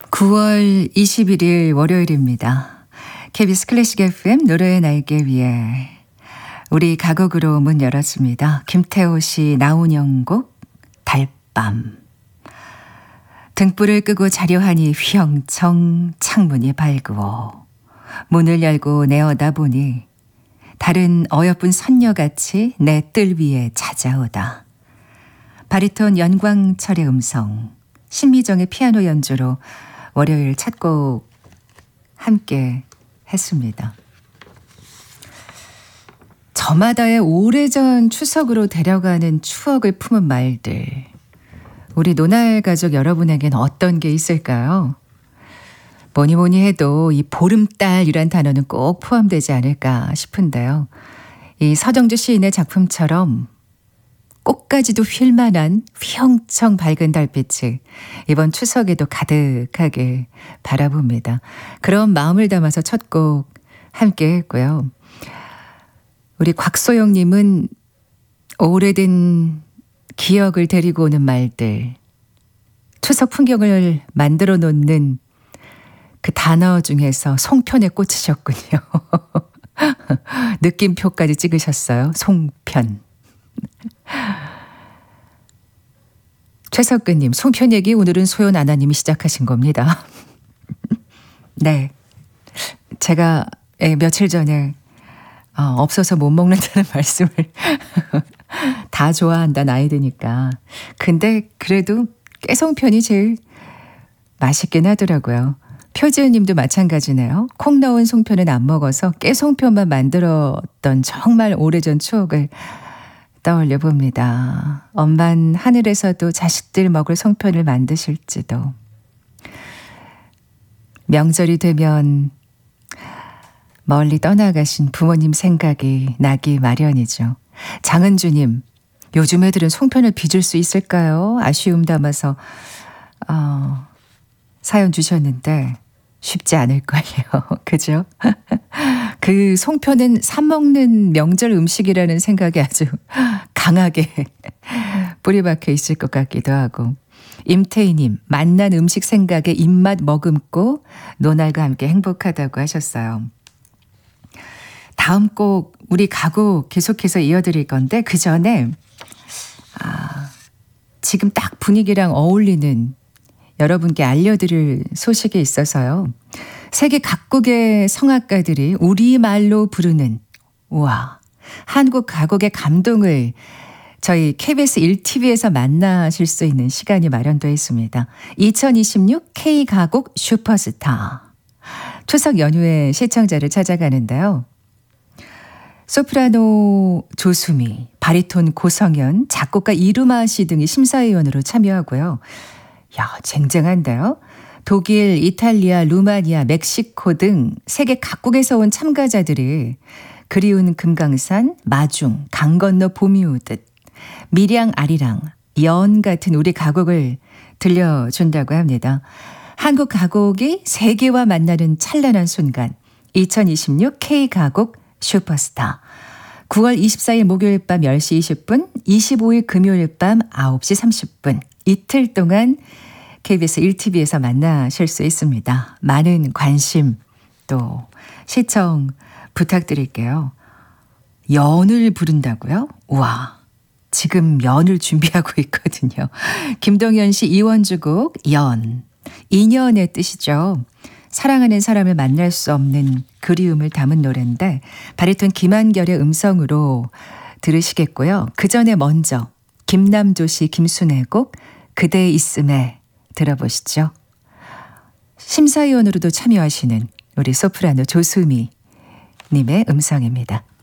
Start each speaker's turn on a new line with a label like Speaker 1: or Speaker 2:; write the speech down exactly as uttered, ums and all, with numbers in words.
Speaker 1: 구월 이십일일 월요일입니다. 케이비에스 클래식 에프엠 노래의 날개 위에 우리 가곡으로 문 열었습니다. 김태호 씨 나훈영곡 달밤. 등불을 끄고 자려 하니 휘영청 창문이 밝으오. 문을 열고 내어다보니 달은 어여쁜 선녀같이 내 뜰 위에 찾아오다. 바리톤 연광철의 음성, 신미정의 피아노 연주로 월요일 첫 곡 함께 했습니다. 저마다의 오래전 추석으로 데려가는 추억을 품은 말들. 우리 노날 가족 여러분에겐 어떤 게 있을까요? 뭐니 뭐니 해도 이 보름달이란 단어는 꼭 포함되지 않을까 싶은데요. 이 서정주 시인의 작품처럼 꽃까지도 휠만한 휘영청 밝은 달빛이 이번 추석에도 가득하게 바라봅니다. 그런 마음을 담아서 첫 곡 함께 했고요. 우리 곽소영님은 오래된 기억을 데리고 오는 말들, 추석 풍경을 만들어 놓는 그 단어 중에서 송편에 꽂히셨군요. 느낌표까지 찍으셨어요. 송편. 최석근님, 송편 얘기 오늘은 소연 아나님이 시작하신 겁니다. 네, 제가 며칠 전에 어, 없어서 못 먹는다는 말씀을 다 좋아한다는 아이들이니까. 근데 그래도 깨송편이 제일 맛있긴 하더라고요. 표지은 님도 마찬가지네요. 콩 넣은 송편은 안 먹어서 깨송편만 만들었던 정말 오래전 추억을 떠올려 봅니다. 엄만 하늘에서도 자식들 먹을 송편을 만드실지도. 명절이 되면 멀리 떠나가신 부모님 생각이 나기 마련이죠. 장은주님, 요즘 애들은 송편을 빚을 수 있을까요? 아쉬움 담아서 어, 사연 주셨는데 쉽지 않을걸요. 그죠? 그 송편은 사 먹는 명절 음식이라는 생각이 아주 강하게 뿌리박혀 있을 것 같기도 하고. 임태희님, 맛난 음식 생각에 입맛 머금고 노날과 함께 행복하다고 하셨어요. 다음 곡 우리 가곡 계속해서 이어드릴 건데 그 전에 아, 지금 딱 분위기랑 어울리는 여러분께 알려드릴 소식이 있어서요. 세계 각국의 성악가들이 우리말로 부르는 우와 한국 가곡의 감동을 저희 케이비에스 일 티비에서 만나실 수 있는 시간이 마련되어 있습니다. 이천이십육 K가곡 슈퍼스타. 추석 연휴에 시청자를 찾아가는데요. 소프라노 조수미, 바리톤 고성현, 작곡가 이루마 씨 등이 심사위원으로 참여하고요. 야, 쟁쟁한데요. 독일, 이탈리아, 루마니아, 멕시코 등 세계 각국에서 온 참가자들이 그리운 금강산, 마중, 강 건너 봄이 오듯, 밀양 아리랑, 연 같은 우리 가곡을 들려준다고 합니다. 한국 가곡이 세계와 만나는 찬란한 순간, 이천이십육 K가곡 슈퍼스타. 구월 이십사일 목요일 밤 열 시 이십 분, 이십오일 금요일 밤 아홉 시 삼십 분 이틀 동안 케이비에스 일 티비에서 만나실 수 있습니다. 많은 관심 또 시청 부탁드릴게요. 연을 부른다고요? 우와, 지금 연을 준비하고 있거든요. 김동현 씨 이원주곡 연, 인연의 뜻이죠. 사랑하는 사람을 만날 수 없는 그리움을 담은 노래인데 바리톤 김한결의 음성으로 들으시겠고요. 그 전에 먼저 김남조 씨 김순애 곡 그대 있음에 들어보시죠. 심사위원으로도 참여하시는 우리 소프라노 조수미 님의 음성입니다.